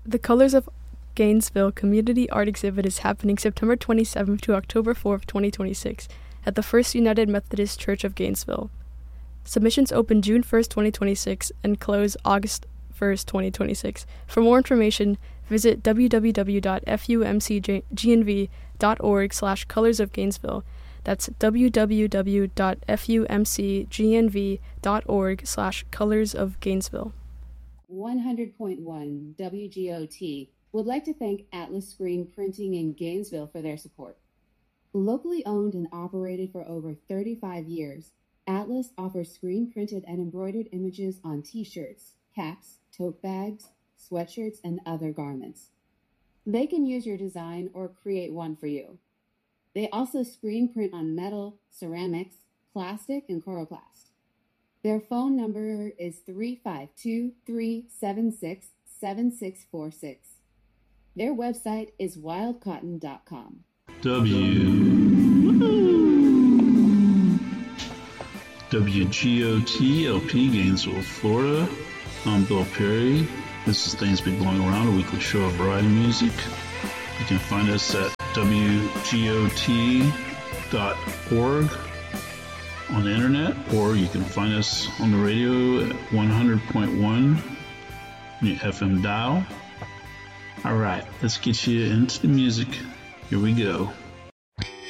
The Colors of Gainesville Community Art Exhibit is happening September 27th to October 4th, 2026 at the First United Methodist Church of Gainesville. Submissions open June 1st, 2026 and close August 1st, 2026. For more information, visit www.fumcgnv.org/Colors of Gainesville. That's www.fumcgnv.org/Colors of Gainesville. 100.1 WGOT would like to thank Atlas Screen Printing in Gainesville for their support. Locally owned and operated for over 35 years, Atlas offers screen-printed and embroidered images on t-shirts, caps, tote bags, sweatshirts, and other garments. They can use your design or create one for you. They also screen print on metal, ceramics, plastic, and coroplast. Their phone number is 352-376-7646. Their website is wildcotton.com. WGOT LP Gainesville, Florida. I'm Bill Perry. This is Things Been Going Around, a weekly show of variety music. You can find us at wgot.org on the internet, or you can find us on the radio at 100.1 on your FM dial. All right, let's get you into the music. Here we go.